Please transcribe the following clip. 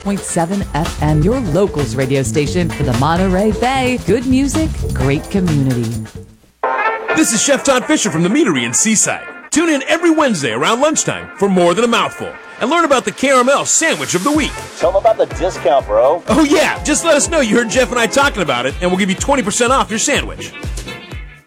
106.7 FM, your locals radio station for the Monterey Bay. Good music, great community. This is Chef Todd Fisher from the Meadery in Seaside. Tune in every Wednesday around lunchtime for More Than a Mouthful and learn about the Caramel Sandwich of the Week. Tell them about the discount, bro. Oh yeah, just let us know you heard Jeff and I talking about it and we'll give you 20% off your sandwich.